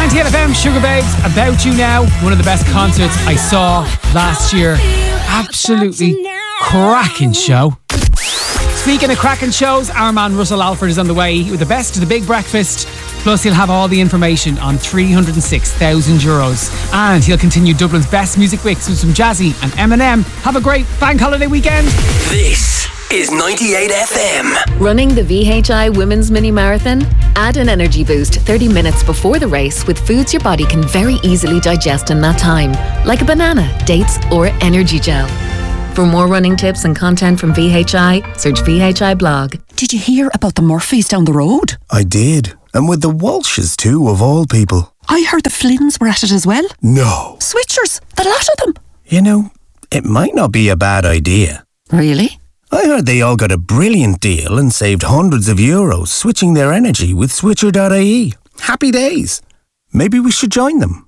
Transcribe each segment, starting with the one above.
98FM, Sugar Babes, About You Now. One of the best concerts I saw last year. Absolutely cracking show. Speaking of cracking shows, our man Russell Alford is on the way with the best of the big breakfast. Plus, he'll have all the information on €306,000. And he'll continue Dublin's best music mix with some Jazzy and Eminem. Have a great bank holiday weekend. This is 98FM. Running the VHI Women's Mini Marathon? Add an energy boost 30 minutes before the race with foods your body can very easily digest in that time, like a banana, dates, or energy gel. For more running tips and content from VHI, search VHI blog. Did you hear about the Murphys down the road? I did. And with the Walshes too, of all people. I heard the Flynns were at it as well. No. Switchers, the lot of them. You know, it might not be a bad idea. Really? I heard they all got a brilliant deal and saved hundreds of euros switching their energy with Switcher.ie. Happy days. Maybe we should join them.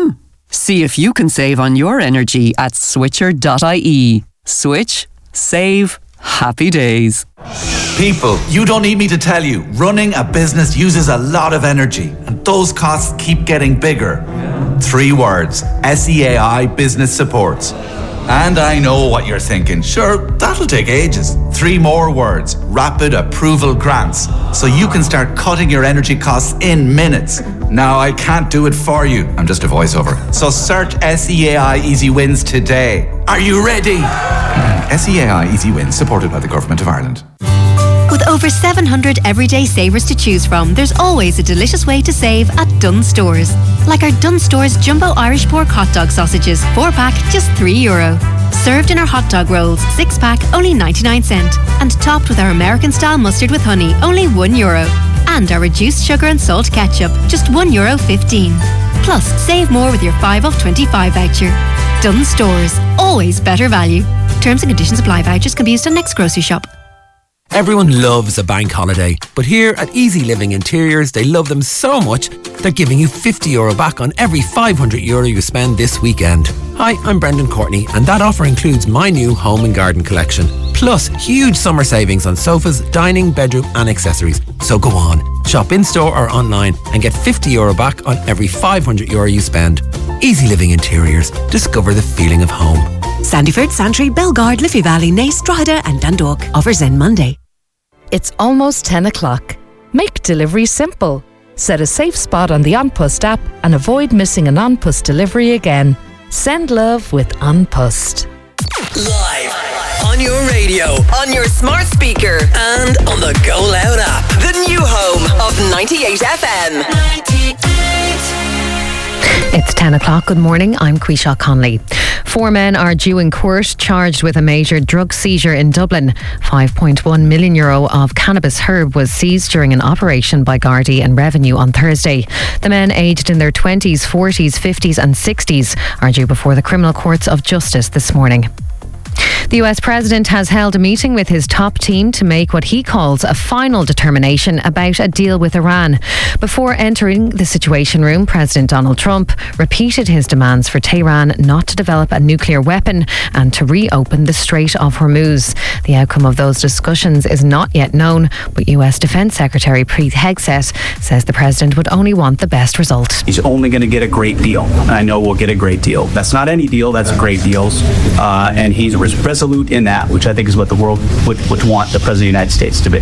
See if you can save on your energy at Switcher.ie. Switch, save, happy days. People, you don't need me to tell you, running a business uses a lot of energy and those costs keep getting bigger. 3 words, SEAI Business Supports. And I know what you're thinking, sure, that'll take ages. 3 more words, Rapid Approval Grants, so you can start cutting your energy costs in minutes. Now, I can't do it for you, I'm just a voiceover. So search SEAI Easy Wins today. Are you ready? SEAI Easy Wins, supported by the Government of Ireland. With over 700 everyday savers to choose from, there's always a delicious way to save at Dunnes Stores. Like our Dunnes Stores Jumbo Irish Pork Hot Dog Sausages, 4-pack, just €3. Served in our hot dog rolls, 6-pack, only 99¢. And topped with our American-style mustard with honey, only €1. And our reduced sugar and salt ketchup, just €1.15. Plus, save more with your 5 off 25 voucher. Dunnes Stores, always better value. Terms and conditions apply. Vouchers can be used on next grocery shop. Everyone loves a bank holiday, but here at Easy Living Interiors, they love them so much, they're giving you €50 back on every €500 you spend this weekend. Hi, I'm Brendan Courtney, and that offer includes my new home and garden collection. Plus, huge summer savings on sofas, dining, bedroom and accessories. So go on, shop in-store or online and get €50 back on every €500 you spend. Easy Living Interiors. Discover the feeling of home. Sandyford, Santry, Belgard, Liffey Valley, Naas, Drogheda and Dundalk. Offers end Monday. It's almost 10 o'clock. Make delivery simple. Set a safe spot on the An Post app and avoid missing an An Post delivery again. Send love with An Post. Live on your radio, on your smart speaker, and on the Go Loud app. The new home of 98FM. 98. It's 10 o'clock. Good morning. I'm Quisha Conley. 4 men are due in court charged with a major drug seizure in Dublin. €5.1 million of cannabis herb was seized during an operation by Gardaí and Revenue on Thursday. The men aged in their 20s, 40s, 50s and 60s are due before the criminal courts of justice this morning. The US President has held a meeting with his top team to make what he calls a final determination about a deal with Iran. Before entering the Situation Room, President Donald Trump repeated his demands for Tehran not to develop a nuclear weapon and to reopen the Strait of Hormuz. The outcome of those discussions is not yet known, but US Defense Secretary Pete Hegseth says the President would only want the best result. He's only going to get a great deal. I know we'll get a great deal. That's not any deal, that's great deals. And he's resolute in that, which I think is what the world would want the President of the United States to be.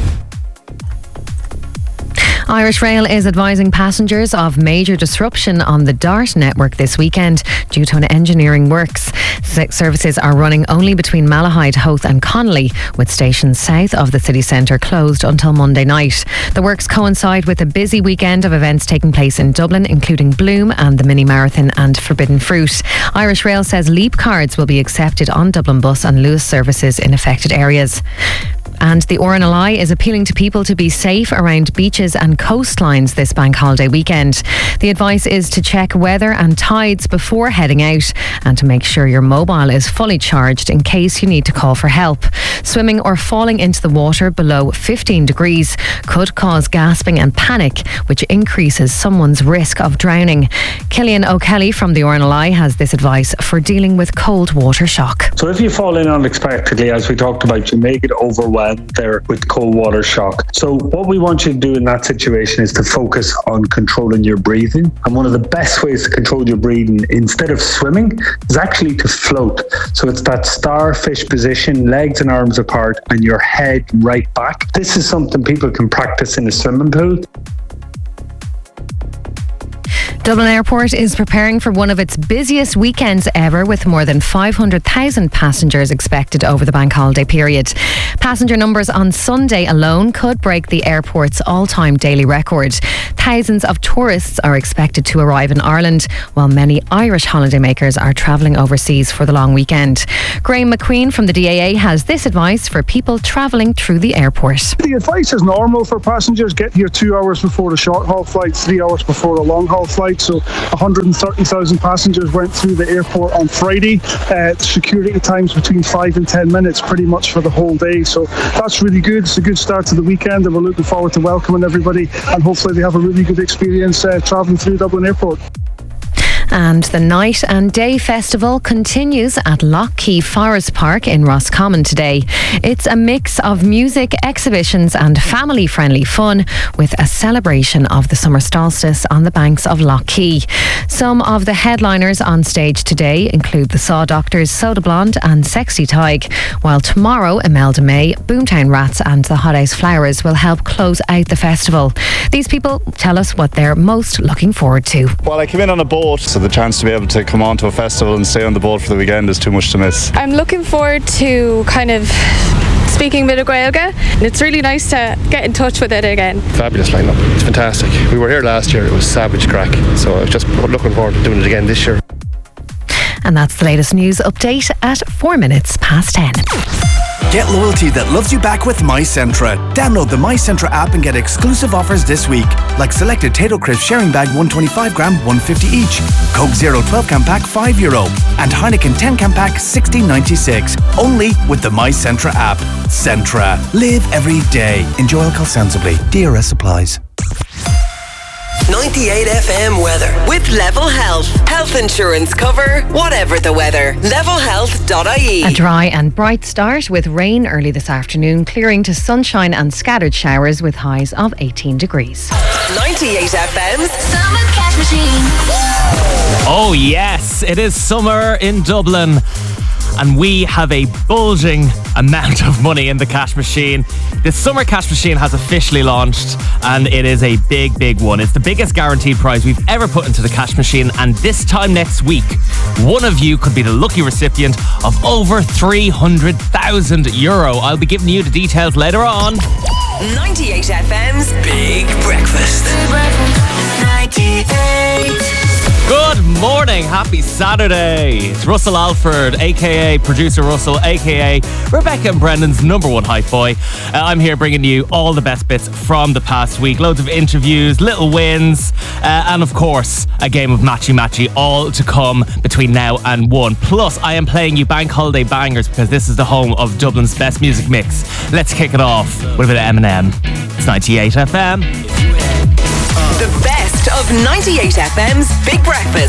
Irish Rail is advising passengers of major disruption on the DART network this weekend due to an engineering works. Services are running only between Malahide, Howth and Connolly, with stations south of the city centre closed until Monday night. The works coincide with a busy weekend of events taking place in Dublin, including Bloom and the Mini Marathon and Forbidden Fruit. Irish Rail says Leap cards will be accepted on Dublin Bus and Luas services in affected areas. And the RNLI is appealing to people to be safe around beaches and coastlines this bank holiday weekend. The advice is to check weather and tides before heading out and to make sure your mobile is fully charged in case you need to call for help. Swimming or falling into the water below 15 degrees could cause gasping and panic, which increases someone's risk of drowning. Killian O'Kelly from the RNLI has this advice for dealing with cold water shock. So if you fall in unexpectedly, as we talked about, you may get overwhelmed land there with cold water shock. So what we want you to do in that situation is to focus on controlling your breathing. And one of the best ways to control your breathing instead of swimming is actually to float. So it's that starfish position, legs and arms apart, and your head right back. This is something people can practice in a swimming pool. Dublin Airport is preparing for one of its busiest weekends ever, with more than 500,000 passengers expected over the bank holiday period. Passenger numbers on Sunday alone could break the airport's all-time daily record. Thousands of tourists are expected to arrive in Ireland, while many Irish holidaymakers are travelling overseas for the long weekend. Graham McQueen from the DAA has this advice for people travelling through the airport. The advice is normal for passengers. Get here 2 hours before the short-haul flight, 3 hours before the long-haul flight. So 130,000 passengers went through the airport on Friday. Security times between 5 and 10 minutes pretty much for the whole day. So that's really good. It's a good start to the weekend, and we're looking forward to welcoming everybody, and hopefully they have a really good experience travelling through Dublin Airport. And the Night and Day Festival continues at Lochkey Forest Park in Roscommon today. It's a mix of music, exhibitions and family-friendly fun, with a celebration of the summer solstice on the banks of Lochkey. Some of the headliners on stage today include the Saw Doctors, Soda Blonde and Sexy Tig, while tomorrow Imelda May, Boomtown Rats and the Hot House Flowers will help close out the festival. These people tell us what they're most looking forward to. Well, I came in on a boat, so the chance to be able to come on to a festival and stay on the boat for the weekend is too much to miss. I'm looking forward to kind of speaking a bit of Gaeilge, and it's really nice to get in touch with it again. Fabulous lineup, it's fantastic. We were here last year, it was savage crack, so I was just looking forward to doing it again this year. And that's the latest news update at 4 minutes past 10. Get loyalty that loves you back with MyCentra. Download the MyCentra app and get exclusive offers this week, like selected Tato Crisp sharing bag 125 gram, 150 each. Coke Zero 12 can pack €5, and Heineken 10 can pack $16.96. Only with the MyCentra app. Centra. Live every day. Enjoy alcohol sensibly. DRS applies. 98 FM weather with Level Health. Health insurance cover, whatever the weather. Levelhealth.ie. A dry and bright start with rain early this afternoon, clearing to sunshine and scattered showers with highs of 18 degrees. 98 FM's Summer Cash Machine. Oh yes, it is summer in Dublin, and we have a bulging amount of money in the cash machine. The summer cash machine has officially launched, and it is a big, big one. It's the biggest guaranteed prize we've ever put into the cash machine, and this time next week, one of you could be the lucky recipient of over €300,000. I'll be giving you the details later on. 98 FM's Big Breakfast. 98. Good morning, happy Saturday. It's Russell Alford, aka Producer Russell, aka Rebecca and Brendan's number one hype boy. I'm here bringing you all the best bits from the past week. Loads of interviews, little wins, and of course, a game of matchy-matchy, all to come between now and 1. Plus, I am playing you bank holiday bangers because this is the home of Dublin's best music mix. Let's kick it off with a bit of Eminem. It's 98 FM. The best of 98 FM's Big Breakfast